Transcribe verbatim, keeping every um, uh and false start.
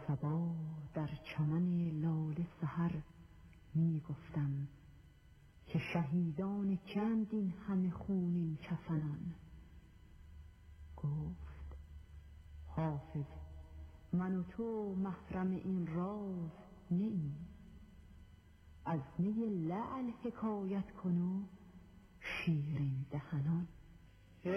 صبا در چمن لاله سحر می گفتم که شهیدان چند این همه خونین کفنان. گفت حافظ من و تو محرم این راز نییم، از نی لعل حکایت کن و شیرین دهنان.